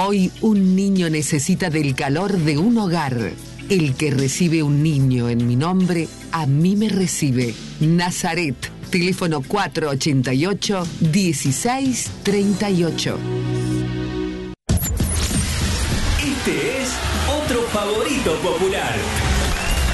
Hoy un niño necesita del calor de un hogar. El que recibe un niño en mi nombre, a mí me recibe. Nazaret, teléfono 488-1638. Este es otro favorito popular.